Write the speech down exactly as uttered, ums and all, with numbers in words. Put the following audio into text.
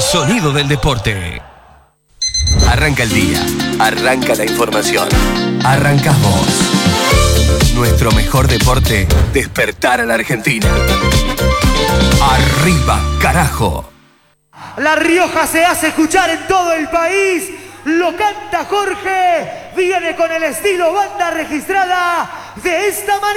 sonido del deporte. Arranca el día, arranca la información, arrancás vos. Nuestro mejor deporte, despertar a la Argentina. Arriba, carajo. La Rioja se hace escuchar en todo el país. Lo canta Jorge. Viene con el estilo banda registrada de esta manera.